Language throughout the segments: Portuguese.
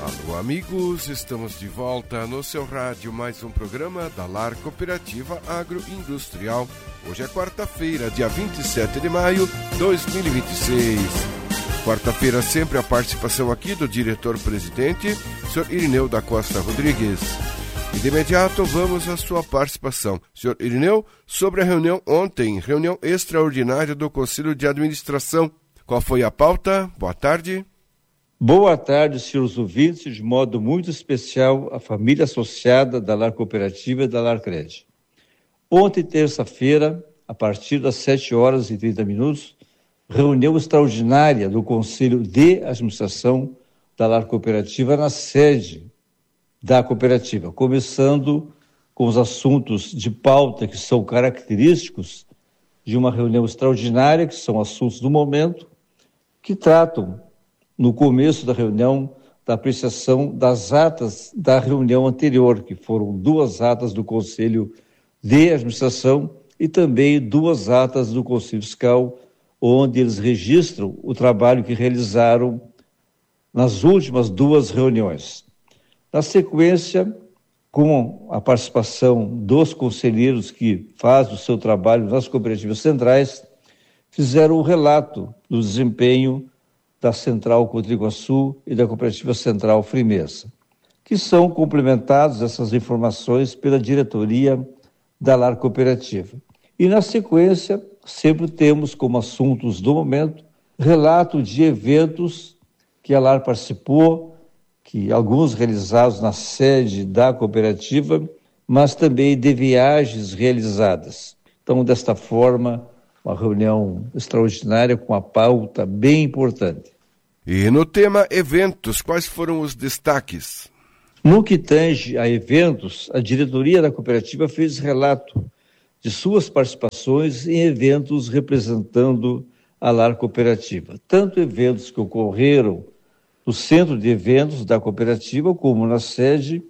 Alô, amigos, estamos de volta no seu rádio, mais um programa da Lar Cooperativa Agroindustrial. Hoje é quarta-feira, dia 27 de maio de 2026. Quarta-feira sempre a participação aqui do diretor-presidente, Sr. Irineu da Costa Rodrigues. E de imediato vamos à sua participação. Sr. Irineu, sobre a reunião ontem, reunião extraordinária do Conselho de Administração. Qual foi a pauta? Boa tarde. Boa tarde, senhores ouvintes, de modo muito especial a família associada da Lar Cooperativa e da Lar Cred. Ontem, terça-feira, a partir das 7h30, reunião extraordinária do Conselho de Administração da Lar Cooperativa na sede da cooperativa, começando com os assuntos de pauta que são característicos de uma reunião extraordinária, que são assuntos do momento, que tratam no começo da reunião, da apreciação das atas da reunião anterior, que foram 2 atas do Conselho de Administração e também 2 atas do Conselho Fiscal, onde eles registram o trabalho que realizaram nas últimas 2 reuniões. Na sequência, com a participação dos conselheiros que fazem o seu trabalho nas cooperativas centrais, fizeram um relato do desempenho da Central Cotriguaçu e da Cooperativa Central Frimeza, que são complementados essas informações pela diretoria da Lar Cooperativa. E na sequência, sempre temos como assuntos do momento, relato de eventos que a Lar participou, que alguns realizados na sede da cooperativa, mas também de viagens realizadas. Então, desta forma, uma reunião extraordinária com uma pauta bem importante. E no tema eventos, quais foram os destaques? No que tange a eventos, a diretoria da cooperativa fez relato de suas participações em eventos representando a Lar Cooperativa. Tanto eventos que ocorreram no centro de eventos da cooperativa, como na sede,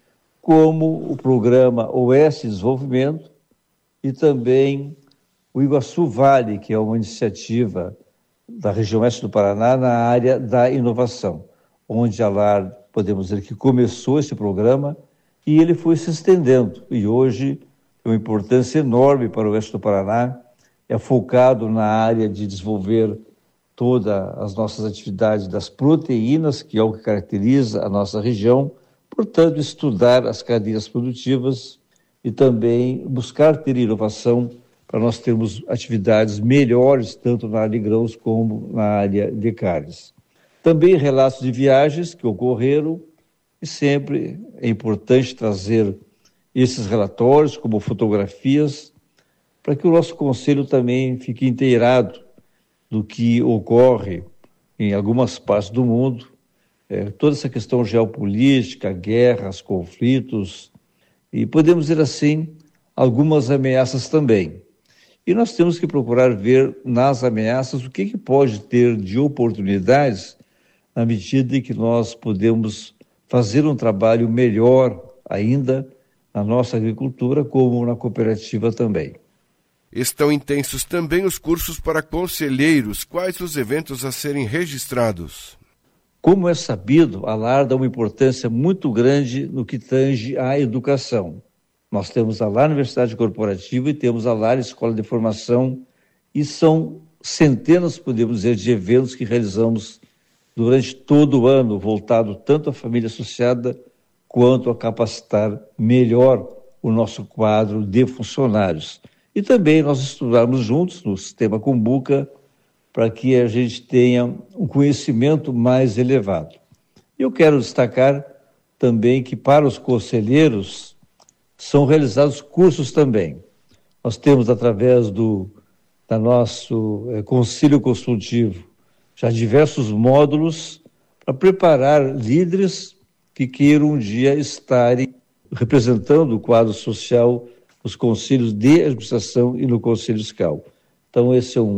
como o programa Oeste Desenvolvimento e também o Iguaçu Vale, que é uma iniciativa da região oeste do Paraná na área da inovação, onde a Lar, podemos dizer que começou esse programa e ele foi se estendendo. E hoje tem uma importância enorme para o oeste do Paraná, é focado na área de desenvolver todas as nossas atividades das proteínas, que é o que caracteriza a nossa região, portanto, estudar as cadeias produtivas e também buscar ter inovação para nós termos atividades melhores, tanto na área de grãos como na área de carnes. Também relatos de viagens que ocorreram, e sempre é importante trazer esses relatórios como fotografias, para que o nosso conselho também fique inteirado do que ocorre em algumas partes do mundo, toda essa questão geopolítica, guerras, conflitos, e podemos dizer assim, algumas ameaças também. E nós temos que procurar ver nas ameaças o que pode ter de oportunidades na medida em que nós podemos fazer um trabalho melhor ainda na nossa agricultura, como na cooperativa também. Estão intensos também os cursos para conselheiros. Quais os eventos a serem registrados? Como é sabido, a Lar dá uma importância muito grande no que tange à educação. Nós temos a Lar Universidade Corporativa e temos a Lar Escola de Formação, e são centenas, podemos dizer, de eventos que realizamos durante todo o ano, voltado tanto à família associada quanto a capacitar melhor o nosso quadro de funcionários. E também nós estudarmos juntos no sistema Cumbuca para que a gente tenha um conhecimento mais elevado. Eu quero destacar também que para os conselheiros são realizados cursos também. Nós temos, através do nosso Conselho Consultivo, já diversos módulos para preparar líderes que queiram um dia estarem representando o quadro social nos conselhos de administração e no Conselho Fiscal. Então,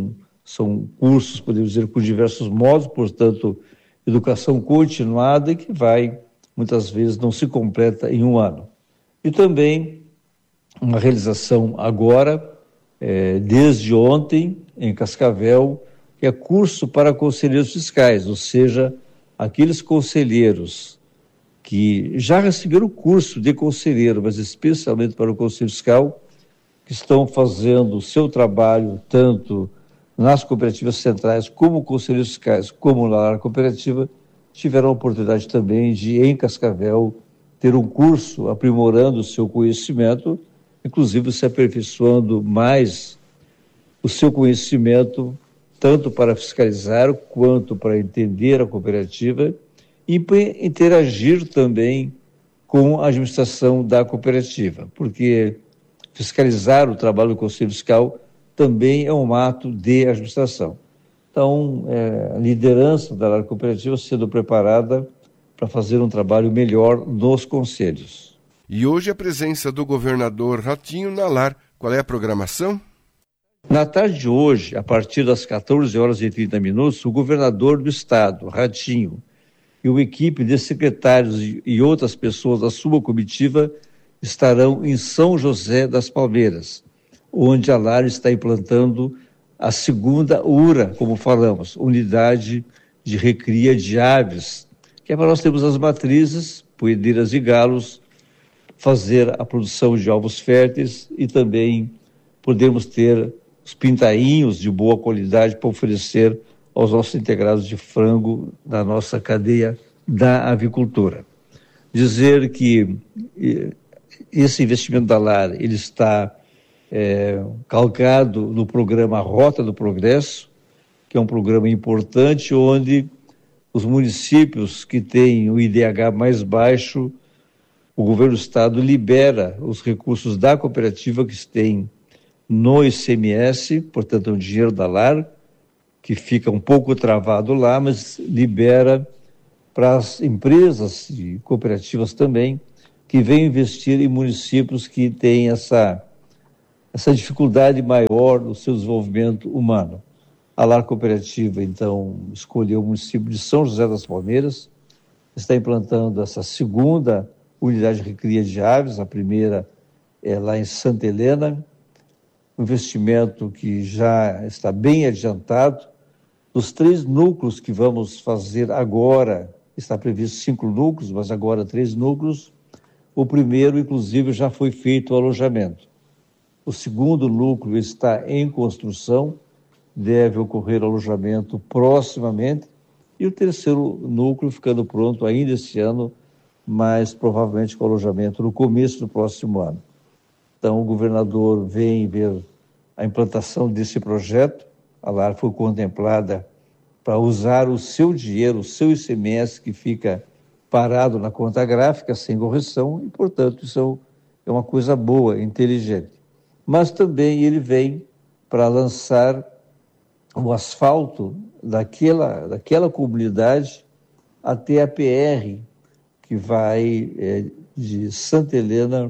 são cursos, podemos dizer, com diversos módulos, portanto, educação continuada e que vai, muitas vezes, não se completa em um ano. E também uma realização agora, desde ontem, em Cascavel, que é curso para conselheiros fiscais, ou seja, aqueles conselheiros que já receberam o curso de conselheiro, mas especialmente para o Conselho Fiscal, que estão fazendo o seu trabalho tanto nas cooperativas centrais, como conselheiros fiscais, como na área cooperativa, tiveram a oportunidade também de, em Cascavel, ter um curso aprimorando o seu conhecimento, inclusive se aperfeiçoando mais o seu conhecimento, tanto para fiscalizar quanto para entender a cooperativa e para interagir também com a administração da cooperativa, porque fiscalizar o trabalho do Conselho Fiscal também é um ato de administração. Então, a liderança da área cooperativa sendo preparada para fazer um trabalho melhor nos conselhos. E hoje a presença do governador Ratinho na LAR. Qual é a programação? Na tarde de hoje, a partir das 14h30, o governador do estado, Ratinho, e uma equipe de secretários e outras pessoas da sua comitiva estarão em São José das Palmeiras, onde a LAR está implantando a segunda URA, como falamos, Unidade de Recria de Aves, que é para nós termos as matrizes, poedeiras e galos, fazer a produção de ovos férteis e também podermos ter os pintainhos de boa qualidade para oferecer aos nossos integrados de frango da nossa cadeia da avicultura. Dizer que esse investimento da LAR, ele está calcado no programa Rota do Progresso, que é um programa importante onde os municípios que têm o IDH mais baixo, o governo do estado libera os recursos da cooperativa que tem no ICMS, portanto é um dinheiro da LAR, que fica um pouco travado lá, mas libera para as empresas e cooperativas também, que vêm investir em municípios que têm essa dificuldade maior no seu desenvolvimento humano. A LAR Cooperativa, então, escolheu o município de São José das Palmeiras, está implantando essa segunda unidade de recria de aves, a primeira é lá em Santa Helena, um investimento que já está bem adiantado. Dos 3 núcleos que vamos fazer agora, está previsto 5 núcleos, mas agora 3 núcleos. O primeiro, inclusive, já foi feito o alojamento. O segundo núcleo está em construção, deve ocorrer alojamento proximamente, e o terceiro núcleo ficando pronto ainda esse ano, mas provavelmente com alojamento no começo do próximo ano. Então, o governador vem ver a implantação desse projeto. A LAR foi contemplada para usar o seu dinheiro, o seu ICMS, que fica parado na conta gráfica, sem correção, e, portanto, isso é uma coisa boa, inteligente. Mas também ele vem para lançar o asfalto daquela comunidade até a PR, que vai de Santa Helena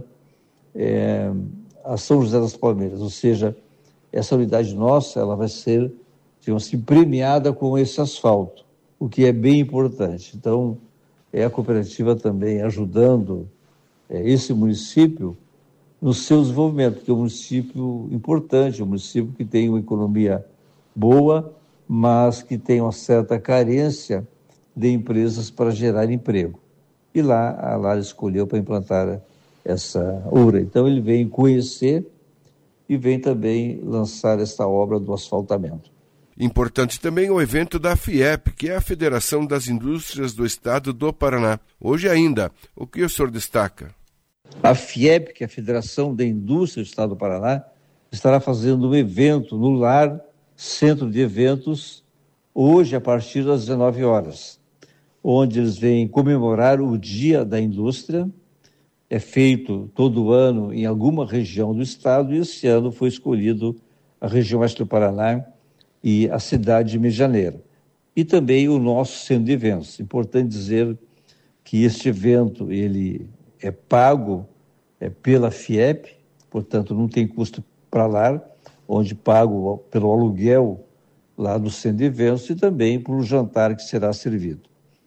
a São José das Palmeiras, ou seja, essa unidade nossa, ela vai ser, digamos assim, premiada com esse asfalto, o que é bem importante. Então, a cooperativa também ajudando esse município no seu desenvolvimento, que é um município importante, um município que tem uma economia boa, mas que tem uma certa carência de empresas para gerar emprego. E lá, a LAR escolheu para implantar essa URA. Então, ele vem conhecer e vem também lançar essa obra do asfaltamento. Importante também o evento da FIEP, que é a Federação das Indústrias do Estado do Paraná. Hoje ainda, o que o senhor destaca? A FIEP, que é a Federação da Indústria do Estado do Paraná, estará fazendo um evento no LAR, Centro de Eventos, hoje a partir das 19 horas, onde eles vêm comemorar o Dia da Indústria. É feito todo ano em alguma região do estado, e esse ano foi escolhido a região oeste do Paraná e a cidade de Medianeira. E também o nosso centro de eventos. Importante dizer que este evento ele é pago pela FIEP, portanto não tem custo para lá, onde pago pelo aluguel lá do centro de eventos e também pelo jantar que será servido.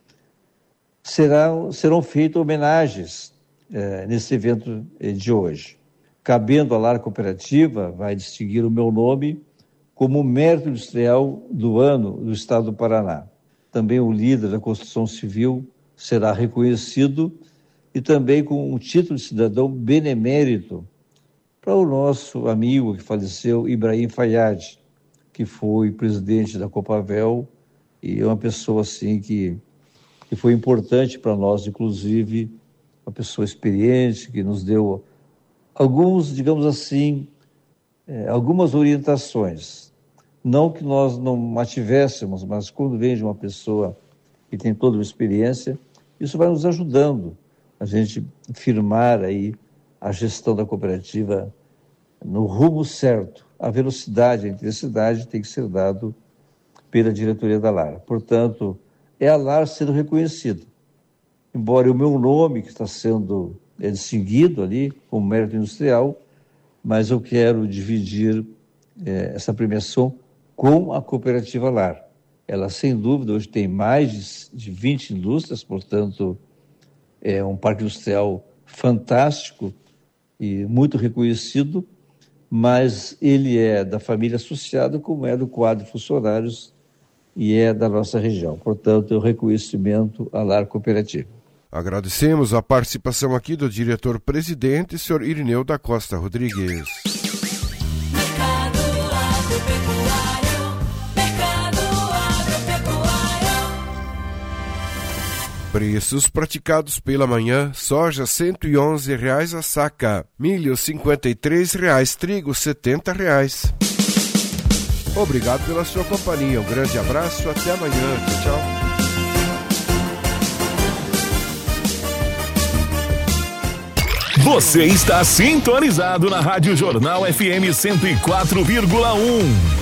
Serão feitas homenagens nesse evento de hoje. Cabendo à LAR Cooperativa, vai distinguir o meu nome como mérito industrial do ano do Estado do Paraná. Também o líder da construção civil será reconhecido, e também com um título de cidadão benemérito para o nosso amigo que faleceu, Ibrahim Fayad, que foi presidente da Copavel e é uma pessoa assim que foi importante para nós, inclusive uma pessoa experiente que nos deu alguns, digamos assim, algumas orientações. Não que nós não a tivéssemos, mas quando vem de uma pessoa que tem toda uma experiência, isso vai nos ajudando a gente firmar aí a gestão da cooperativa no rumo certo. A velocidade, a intensidade tem que ser dado pela diretoria da LAR. Portanto, é a LAR sendo reconhecida. Embora o meu nome, que está sendo distinguido ali como mérito industrial, mas eu quero dividir essa premiação com a cooperativa LAR. Ela, sem dúvida, hoje tem mais de 20 indústrias, portanto, é um parque industrial fantástico e muito reconhecido, mas ele é da família associada, como é do quadro de funcionários e é da nossa região. Portanto, é um reconhecimento à LAR Cooperativa. Agradecemos a participação aqui do diretor-presidente, senhor Irineu da Costa Rodrigues. Preços praticados pela manhã: soja R$ 111 a saca, milho R$ 53, trigo R$ 70. Obrigado pela sua companhia, um grande abraço, até amanhã, tchau, tchau. Você está sintonizado na Rádio Jornal FM 104,1.